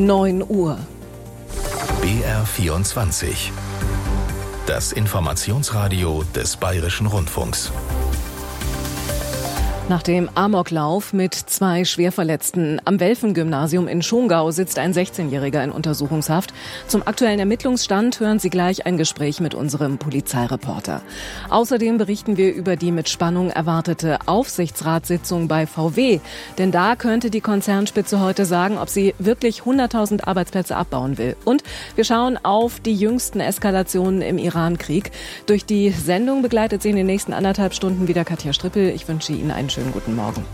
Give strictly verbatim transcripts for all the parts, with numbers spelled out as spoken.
neun Uhr. B R vierundzwanzig. Das Informationsradio des Bayerischen Rundfunks. Nach dem Amoklauf mit zwei Schwerverletzten am Welfen-Gymnasium in Schongau sitzt ein sechzehnjähriger in Untersuchungshaft. Zum aktuellen Ermittlungsstand hören Sie gleich ein Gespräch mit unserem Polizeireporter. Außerdem berichten wir über die mit Spannung erwartete Aufsichtsratssitzung bei V W. Denn da könnte die Konzernspitze heute sagen, ob sie wirklich hunderttausend Arbeitsplätze abbauen will. Und wir schauen auf die jüngsten Eskalationen im Iran-Krieg. Durch die Sendung begleitet Sie in den nächsten anderthalb Stunden wieder Katja Strippel. Ich wünsche Ihnen einen schönen guten Morgen.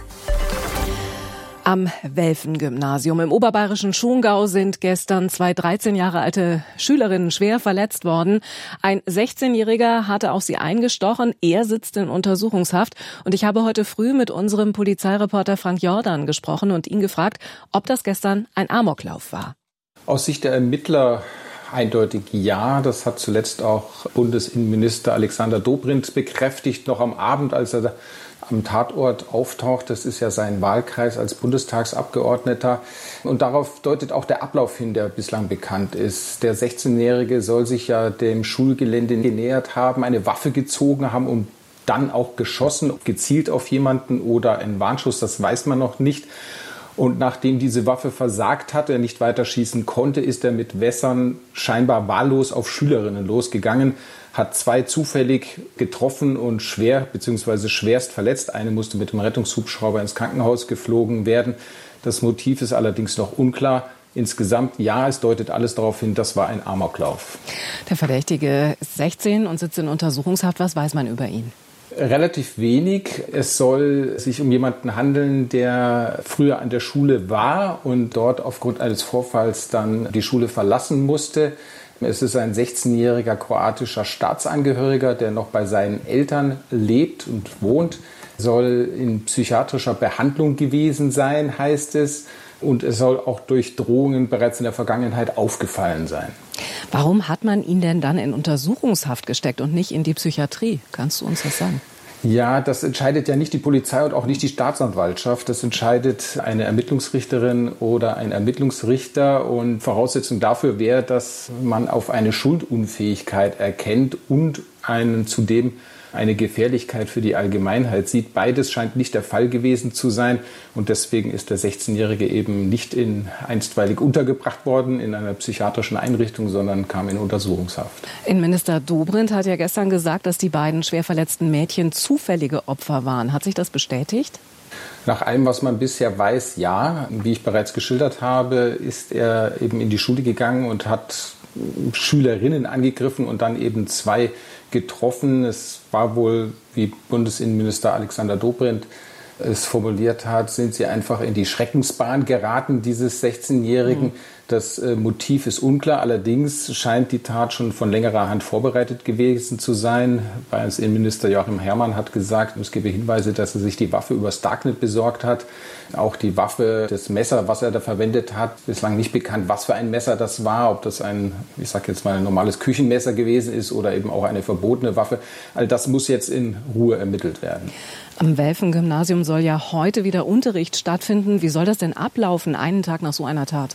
Am Welfen-Gymnasium im oberbayerischen Schongau sind gestern zwei dreizehn Jahre alte Schülerinnen schwer verletzt worden. Ein sechzehnjähriger hatte auch sie eingestochen. Er sitzt in Untersuchungshaft. Und ich habe heute früh mit unserem Polizeireporter Frank Jordan gesprochen und ihn gefragt, ob das gestern ein Amoklauf war. Aus Sicht der Ermittler eindeutig ja. Das hat zuletzt auch Bundesinnenminister Alexander Dobrindt bekräftigt, noch am Abend, als er am Tatort auftaucht. Das ist ja sein Wahlkreis als Bundestagsabgeordneter. Und darauf deutet auch der Ablauf hin, der bislang bekannt ist. Der sechzehnjährige soll sich ja dem Schulgelände genähert haben, eine Waffe gezogen haben und dann auch geschossen, gezielt auf jemanden oder ein Warnschuss, das weiß man noch nicht. Und nachdem diese Waffe versagt hat, er nicht weiter schießen konnte, ist er mit Wässern scheinbar wahllos auf Schülerinnen losgegangen, hat zwei zufällig getroffen und schwer bzw. schwerst verletzt. Eine musste mit dem Rettungshubschrauber ins Krankenhaus geflogen werden. Das Motiv ist allerdings noch unklar. Insgesamt, ja, es deutet alles darauf hin, das war ein Amoklauf. Der Verdächtige ist sechzehn und sitzt in Untersuchungshaft. Was weiß man über ihn? Relativ wenig. Es soll sich um jemanden handeln, der früher an der Schule war und dort aufgrund eines Vorfalls dann die Schule verlassen musste. Es ist ein sechzehnjähriger kroatischer Staatsangehöriger, der noch bei seinen Eltern lebt und wohnt, soll in psychiatrischer Behandlung gewesen sein, heißt es. Und es soll auch durch Drohungen bereits in der Vergangenheit aufgefallen sein. Warum hat man ihn denn dann in Untersuchungshaft gesteckt und nicht in die Psychiatrie? Kannst du uns das sagen? Ja, das entscheidet ja nicht die Polizei und auch nicht die Staatsanwaltschaft. Das entscheidet eine Ermittlungsrichterin oder ein Ermittlungsrichter. Und Voraussetzung dafür wäre, dass man auf eine Schuldunfähigkeit erkennt und einen zudem eine Gefährlichkeit für die Allgemeinheit sieht. Beides scheint nicht der Fall gewesen zu sein. Und deswegen ist der sechzehnjährige eben nicht in einstweilig untergebracht worden in einer psychiatrischen Einrichtung, sondern kam in Untersuchungshaft. Innenminister Dobrindt hat ja gestern gesagt, dass die beiden schwer verletzten Mädchen zufällige Opfer waren. Hat sich das bestätigt? Nach allem, was man bisher weiß, ja. Wie ich bereits geschildert habe, ist er eben in die Schule gegangen und hat Schülerinnen angegriffen und dann eben zwei getroffen. Es war wohl, wie Bundesinnenminister Alexander Dobrindt es formuliert hat, sind sie einfach in die Schreckensbahn geraten, dieses sechzehnjährigen. Mhm. Das äh, Motiv ist unklar. Allerdings scheint die Tat schon von längerer Hand vorbereitet gewesen zu sein. Bayerns Innenminister Joachim Herrmann hat gesagt, es gebe Hinweise, dass er sich die Waffe übers Darknet besorgt hat. Auch die Waffe, das Messer, was er da verwendet hat, bislang nicht bekannt, was für ein Messer das war. Ob das ein, ich sag jetzt mal, ein normales Küchenmesser gewesen ist oder eben auch eine verbotene Waffe. All das muss jetzt in Ruhe ermittelt werden. Am Welfen-Gymnasium soll ja heute wieder Unterricht stattfinden. Wie soll das denn ablaufen, einen Tag nach so einer Tat?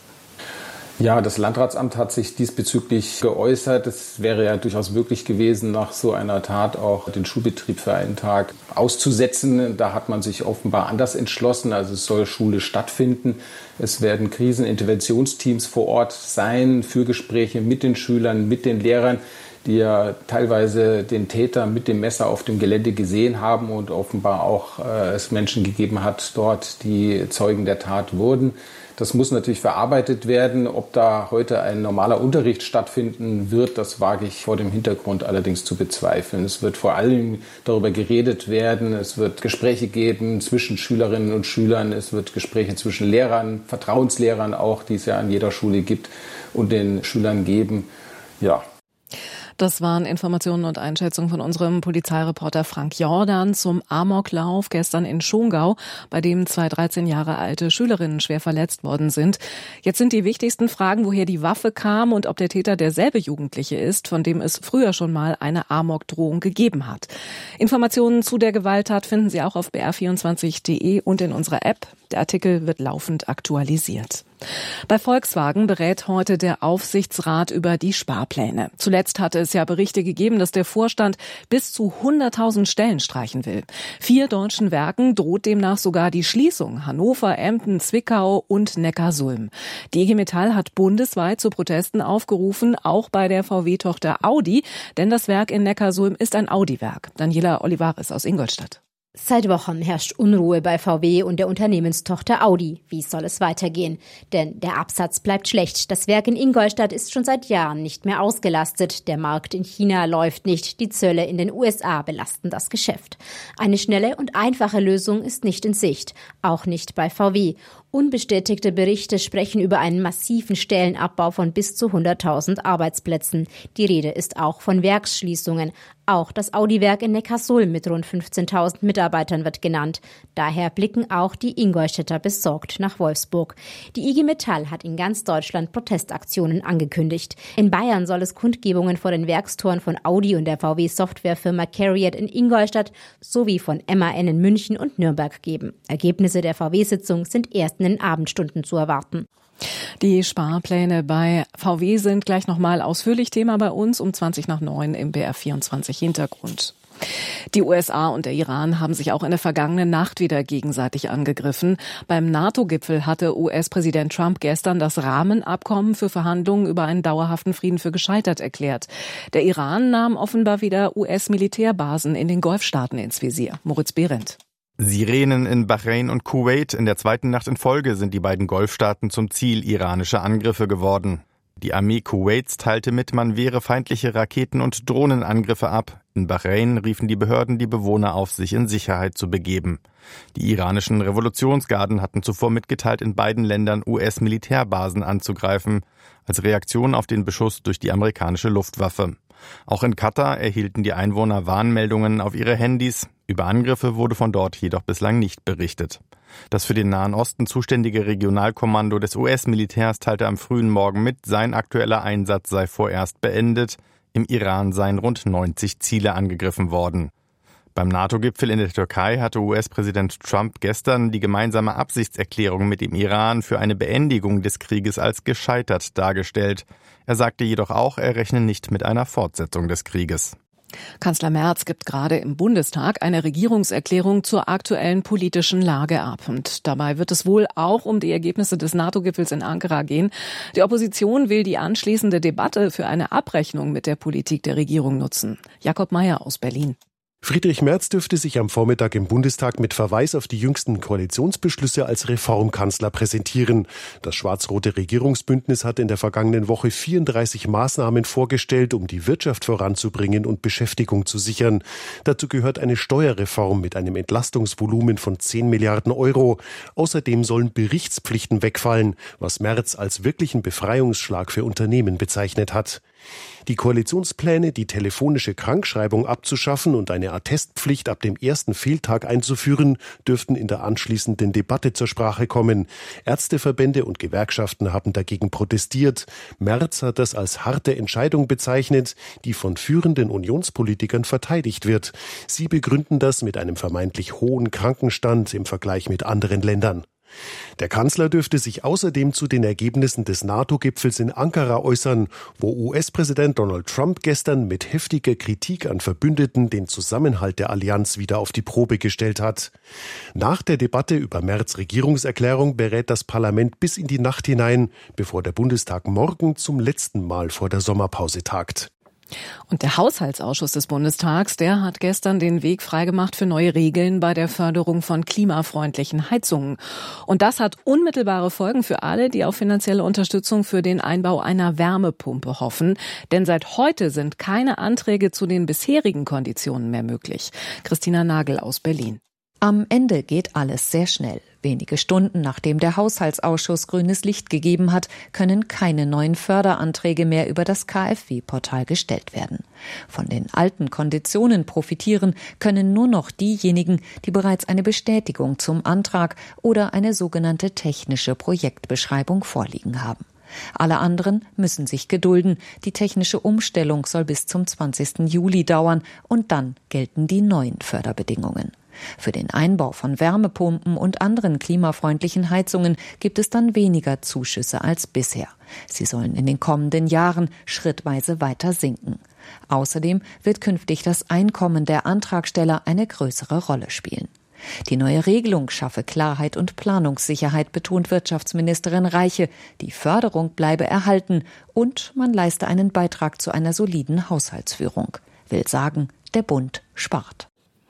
Ja, das Landratsamt hat sich diesbezüglich geäußert. Es wäre ja durchaus möglich gewesen, nach so einer Tat auch den Schulbetrieb für einen Tag auszusetzen. Da hat man sich offenbar anders entschlossen. Also es soll Schule stattfinden. Es werden Kriseninterventionsteams vor Ort sein für Gespräche mit den Schülern, mit den Lehrern, die ja teilweise den Täter mit dem Messer auf dem Gelände gesehen haben und offenbar auch äh, es Menschen gegeben hat dort, die Zeugen der Tat wurden. Das muss natürlich verarbeitet werden. Ob da heute ein normaler Unterricht stattfinden wird, das wage ich vor dem Hintergrund allerdings zu bezweifeln. Es wird vor allem darüber geredet werden. Es wird Gespräche geben zwischen Schülerinnen und Schülern. Es wird Gespräche zwischen Lehrern, Vertrauenslehrern auch, die es ja an jeder Schule gibt, und den Schülern geben. Ja. Das waren Informationen und Einschätzungen von unserem Polizeireporter Frank Jordan zum Amoklauf gestern in Schongau, bei dem zwei dreizehn Jahre alte Schülerinnen schwer verletzt worden sind. Jetzt sind die wichtigsten Fragen, woher die Waffe kam und ob der Täter derselbe Jugendliche ist, von dem es früher schon mal eine Amokdrohung gegeben hat. Informationen zu der Gewalttat finden Sie auch auf b r vierundzwanzig punkt d e und in unserer App. Der Artikel wird laufend aktualisiert. Bei Volkswagen berät heute der Aufsichtsrat über die Sparpläne. Zuletzt hatte es ja Berichte gegeben, dass der Vorstand bis zu hunderttausend Stellen streichen will. Vier deutschen Werken droht demnach sogar die Schließung: Hannover, Emden, Zwickau und Neckarsulm. Die I G Metall hat bundesweit zu Protesten aufgerufen, auch bei der V W-Tochter Audi, denn das Werk in Neckarsulm ist ein Audi-Werk. Daniela Olivares aus Ingolstadt. Seit Wochen herrscht Unruhe bei V W und der Unternehmenstochter Audi. Wie soll es weitergehen? Denn der Absatz bleibt schlecht. Das Werk in Ingolstadt ist schon seit Jahren nicht mehr ausgelastet. Der Markt in China läuft nicht. Die Zölle in den U S A belasten das Geschäft. Eine schnelle und einfache Lösung ist nicht in Sicht. Auch nicht bei V W. Unbestätigte Berichte sprechen über einen massiven Stellenabbau von bis zu hunderttausend Arbeitsplätzen. Die Rede ist auch von Werksschließungen. Auch das Audi-Werk in Neckarsulm mit rund fünfzehntausend Mitarbeitern wird genannt. Daher blicken auch die Ingolstädter besorgt nach Wolfsburg. Die I G Metall hat in ganz Deutschland Protestaktionen angekündigt. In Bayern soll es Kundgebungen vor den Werkstoren von Audi und der V W-Softwarefirma Cariad in Ingolstadt sowie von M A N in München und Nürnberg geben. Ergebnisse der V W-Sitzung sind erst in den Abendstunden zu erwarten. Die Sparpläne bei V W sind gleich nochmal ausführlich Thema bei uns um zwanzig nach neun im B R vierundzwanzig Hintergrund. Die U S A und der Iran haben sich auch in der vergangenen Nacht wieder gegenseitig angegriffen. Beim NATO-Gipfel hatte U S-Präsident Trump gestern das Rahmenabkommen für Verhandlungen über einen dauerhaften Frieden für gescheitert erklärt. Der Iran nahm offenbar wieder U S-Militärbasen in den Golfstaaten ins Visier. Moritz Behrendt. Sirenen in Bahrain und Kuwait. In der zweiten Nacht in Folge sind die beiden Golfstaaten zum Ziel iranischer Angriffe geworden. Die Armee Kuwaits teilte mit, man wehre feindliche Raketen- und Drohnenangriffe ab. In Bahrain riefen die Behörden die Bewohner auf, sich in Sicherheit zu begeben. Die iranischen Revolutionsgarden hatten zuvor mitgeteilt, in beiden Ländern U S-Militärbasen anzugreifen, als Reaktion auf den Beschuss durch die amerikanische Luftwaffe. Auch in Katar erhielten die Einwohner Warnmeldungen auf ihre Handys. Über Angriffe wurde von dort jedoch bislang nicht berichtet. Das für den Nahen Osten zuständige Regionalkommando des U S-Militärs teilte am frühen Morgen mit, sein aktueller Einsatz sei vorerst beendet. Im Iran seien rund neunzig Ziele angegriffen worden. Beim NATO-Gipfel in der Türkei hatte U S-Präsident Trump gestern die gemeinsame Absichtserklärung mit dem Iran für eine Beendigung des Krieges als gescheitert dargestellt. Er sagte jedoch auch, er rechne nicht mit einer Fortsetzung des Krieges. Kanzler Merz gibt gerade im Bundestag eine Regierungserklärung zur aktuellen politischen Lage ab. Und dabei wird es wohl auch um die Ergebnisse des NATO-Gipfels in Ankara gehen. Die Opposition will die anschließende Debatte für eine Abrechnung mit der Politik der Regierung nutzen. Jakob Mayer aus Berlin. Friedrich Merz dürfte sich am Vormittag im Bundestag mit Verweis auf die jüngsten Koalitionsbeschlüsse als Reformkanzler präsentieren. Das schwarz-rote Regierungsbündnis hat in der vergangenen Woche vierunddreißig Maßnahmen vorgestellt, um die Wirtschaft voranzubringen und Beschäftigung zu sichern. Dazu gehört eine Steuerreform mit einem Entlastungsvolumen von zehn Milliarden Euro. Außerdem sollen Berichtspflichten wegfallen, was Merz als wirklichen Befreiungsschlag für Unternehmen bezeichnet hat. Die Koalitionspläne, die telefonische Krankschreibung abzuschaffen und eine Attestpflicht ab dem ersten Fehltag einzuführen, dürften in der anschließenden Debatte zur Sprache kommen. Ärzteverbände und Gewerkschaften haben dagegen protestiert. Merz hat das als harte Entscheidung bezeichnet, die von führenden Unionspolitikern verteidigt wird. Sie begründen das mit einem vermeintlich hohen Krankenstand im Vergleich mit anderen Ländern. Der Kanzler dürfte sich außerdem zu den Ergebnissen des NATO-Gipfels in Ankara äußern, wo U S-Präsident Donald Trump gestern mit heftiger Kritik an Verbündeten den Zusammenhalt der Allianz wieder auf die Probe gestellt hat. Nach der Debatte über Merz' Regierungserklärung berät das Parlament bis in die Nacht hinein, bevor der Bundestag morgen zum letzten Mal vor der Sommerpause tagt. Und der Haushaltsausschuss des Bundestags, der hat gestern den Weg freigemacht für neue Regeln bei der Förderung von klimafreundlichen Heizungen. Und das hat unmittelbare Folgen für alle, die auf finanzielle Unterstützung für den Einbau einer Wärmepumpe hoffen. Denn seit heute sind keine Anträge zu den bisherigen Konditionen mehr möglich. Christina Nagel aus Berlin. Am Ende geht alles sehr schnell. Wenige Stunden nachdem der Haushaltsausschuss grünes Licht gegeben hat, können keine neuen Förderanträge mehr über das K f W-Portal gestellt werden. Von den alten Konditionen profitieren können nur noch diejenigen, die bereits eine Bestätigung zum Antrag oder eine sogenannte technische Projektbeschreibung vorliegen haben. Alle anderen müssen sich gedulden. Die technische Umstellung soll bis zum zwanzigsten Juli dauern und dann gelten die neuen Förderbedingungen. Für den Einbau von Wärmepumpen und anderen klimafreundlichen Heizungen gibt es dann weniger Zuschüsse als bisher. Sie sollen in den kommenden Jahren schrittweise weiter sinken. Außerdem wird künftig das Einkommen der Antragsteller eine größere Rolle spielen. Die neue Regelung schaffe Klarheit und Planungssicherheit, betont Wirtschaftsministerin Reiche. Die Förderung bleibe erhalten und man leiste einen Beitrag zu einer soliden Haushaltsführung. Will sagen, der Bund spart.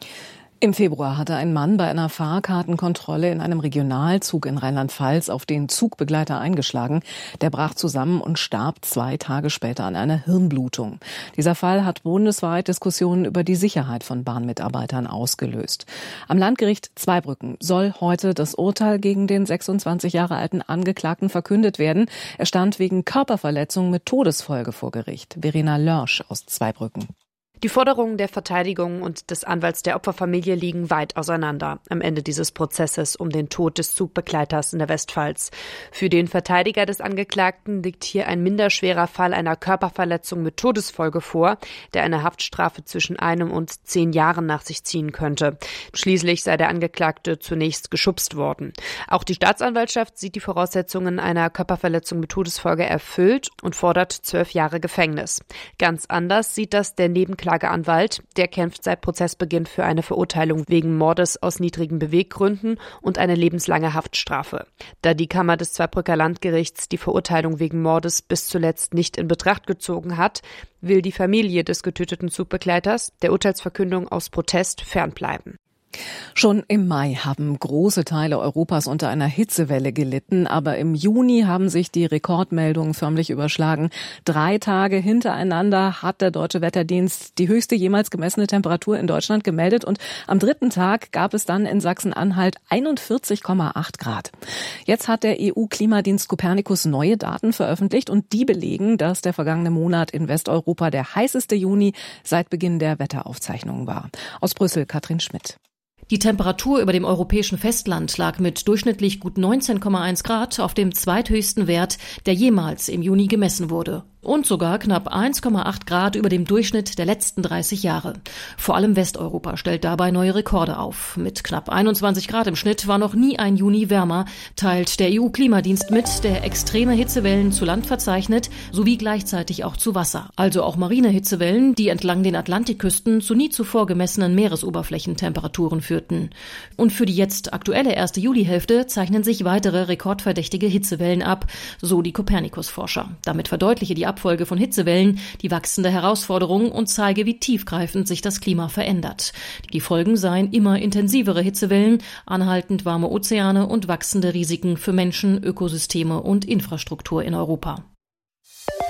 Im Februar hatte ein Mann bei einer Fahrkartenkontrolle in einem Regionalzug in Rheinland-Pfalz auf den Zugbegleiter eingeschlagen. Der brach zusammen und starb zwei Tage später an einer Hirnblutung. Dieser Fall hat bundesweit Diskussionen über die Sicherheit von Bahnmitarbeitern ausgelöst. Am Landgericht Zweibrücken soll heute das Urteil gegen den sechsundzwanzig Jahre alten Angeklagten verkündet werden. Er stand wegen Körperverletzung mit Todesfolge vor Gericht. Verena Lörsch aus Zweibrücken. Die Forderungen der Verteidigung und des Anwalts der Opferfamilie liegen weit auseinander am Ende dieses Prozesses um den Tod des Zugbegleiters in der Westpfalz. Für den Verteidiger des Angeklagten liegt hier ein minderschwerer Fall einer Körperverletzung mit Todesfolge vor, der eine Haftstrafe zwischen einem und zehn Jahren nach sich ziehen könnte. Schließlich sei der Angeklagte zunächst geschubst worden. Auch die Staatsanwaltschaft sieht die Voraussetzungen einer Körperverletzung mit Todesfolge erfüllt und fordert zwölf Jahre Gefängnis. Ganz anders sieht das der Nebenklagende Klageanwalt, der kämpft seit Prozessbeginn für eine Verurteilung wegen Mordes aus niedrigen Beweggründen und eine lebenslange Haftstrafe. Da die Kammer des Zweibrücker Landgerichts die Verurteilung wegen Mordes bis zuletzt nicht in Betracht gezogen hat, will die Familie des getöteten Zugbegleiters der Urteilsverkündung aus Protest fernbleiben. Schon im Mai haben große Teile Europas unter einer Hitzewelle gelitten, aber im Juni haben sich die Rekordmeldungen förmlich überschlagen. Drei Tage hintereinander hat der Deutsche Wetterdienst die höchste jemals gemessene Temperatur in Deutschland gemeldet und am dritten Tag gab es dann in Sachsen-Anhalt einundvierzig Komma acht Grad. Jetzt hat der E U-Klimadienst Copernicus neue Daten veröffentlicht und die belegen, dass der vergangene Monat in Westeuropa der heißeste Juni seit Beginn der Wetteraufzeichnungen war. Aus Brüssel Katrin Schmidt. Die Temperatur über dem europäischen Festland lag mit durchschnittlich gut neunzehn Komma eins Grad auf dem zweithöchsten Wert, der jemals im Juni gemessen wurde. Und sogar knapp eins Komma acht Grad über dem Durchschnitt der letzten dreißig Jahre. Vor allem Westeuropa stellt dabei neue Rekorde auf. Mit knapp einundzwanzig Grad im Schnitt war noch nie ein Juni wärmer, teilt der E U-Klimadienst mit, der extreme Hitzewellen zu Land verzeichnet, sowie gleichzeitig auch zu Wasser. Also auch marine Hitzewellen, die entlang den Atlantikküsten zu nie zuvor gemessenen Meeresoberflächentemperaturen führten. Und für die jetzt aktuelle erste Julihälfte zeichnen sich weitere rekordverdächtige Hitzewellen ab, so die Copernicus-Forscher. Damit verdeutliche die Abfolge von Hitzewellen die wachsende Herausforderung und zeige, wie tiefgreifend sich das Klima verändert. Die Folgen seien immer intensivere Hitzewellen, anhaltend warme Ozeane und wachsende Risiken für Menschen, Ökosysteme und Infrastruktur in Europa.